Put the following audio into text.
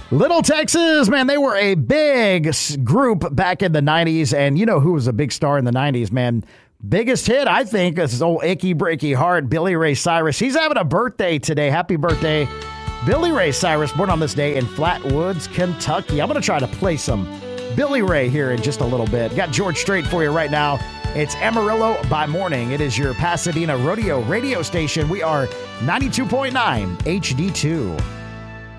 Little Texas, man, they were a big group back in the 90s, and you know who was a big star in the 90s, man? Biggest hit, I think, is old Achy Breaky Heart, Billy Ray Cyrus. He's having a birthday today. Happy birthday, Billy Ray Cyrus, born on this day in Flatwoods, Kentucky. I'm going to try to play some Billy Ray here in just a little bit. Got George Strait for you right now. It's Amarillo by Morning. It is your Pasadena rodeo radio station. We are 92.9 HD2.